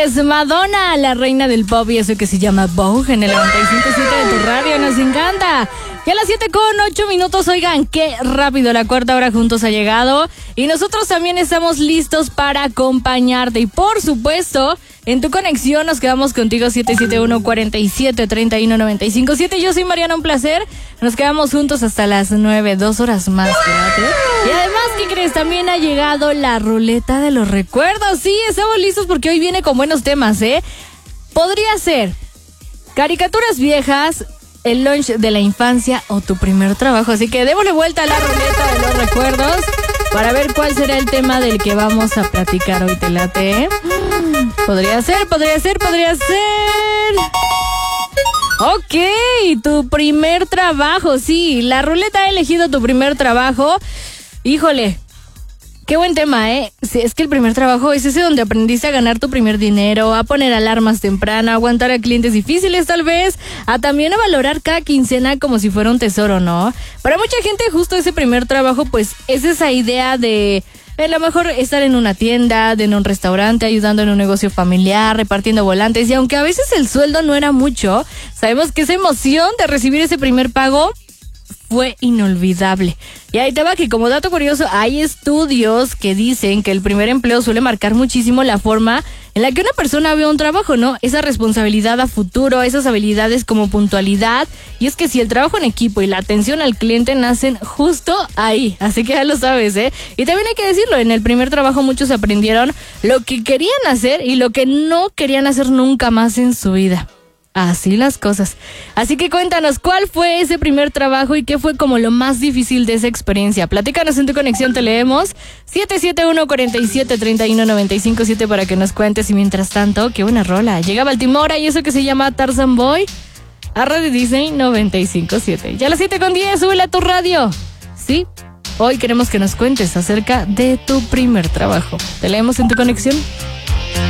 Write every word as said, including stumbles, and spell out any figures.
es Madonna, la reina del pop, y eso que se llama Vogue en el noventa y cinco punto siete de tu radio. Nos encanta. Y a las siete con ocho minutos, oigan, qué rápido la cuarta hora juntos ha llegado. Y nosotros también estamos listos para acompañarte. Y por supuesto, en tu conexión nos quedamos contigo siete siete uno, cuatro siete, tres uno nueve cinco siete. Yo soy Mariana, un placer. Nos quedamos juntos hasta las nueve, dos horas más. Quédate. Y además, ¿qué crees? También ha llegado la ruleta de los recuerdos. Sí, estamos listos porque hoy viene con buenos temas, ¿eh? Podría ser caricaturas viejas, el lunch de la infancia o tu primer trabajo. Así que démosle vuelta a la ruleta de los recuerdos para ver cuál será el tema del que vamos a platicar hoy. ¿Te late? Podría ser, podría ser, podría ser. Ok, tu primer trabajo. Sí, la ruleta ha elegido tu primer trabajo. Híjole, qué buen tema, ¿eh? Sí, es que el primer trabajo es ese donde aprendiste a ganar tu primer dinero, a poner alarmas temprano, a aguantar a clientes difíciles tal vez, a también a valorar cada quincena como si fuera un tesoro, ¿no? Para mucha gente justo ese primer trabajo pues es esa idea de a lo mejor estar en una tienda, de en un restaurante, ayudando en un negocio familiar, repartiendo volantes, y aunque a veces el sueldo no era mucho, sabemos que esa emoción de recibir ese primer pago fue inolvidable. Y ahí te va que, como dato curioso, hay estudios que dicen que el primer empleo suele marcar muchísimo la forma en la que una persona ve un trabajo, ¿no? Esa responsabilidad a futuro, esas habilidades como puntualidad. Y es que si el trabajo en equipo y la atención al cliente nacen justo ahí. Así que ya lo sabes, ¿eh? Y también hay que decirlo, en el primer trabajo muchos aprendieron lo que querían hacer y lo que no querían hacer nunca más en su vida. Así las cosas. Así que cuéntanos, ¿cuál fue ese primer trabajo y qué fue como lo más difícil de esa experiencia? Platícanos en tu conexión, te leemos siete siete uno, cuatro siete, tres uno nueve cinco siete para que nos cuentes. Y mientras tanto, qué buena rola. Llega Baltimora y eso que se llama Tarzan Boy a Radio Disney noventa y cinco punto siete. Ya a las siete con diez, súbela a tu radio. Sí, hoy queremos que nos cuentes acerca de tu primer trabajo. Te leemos en tu conexión.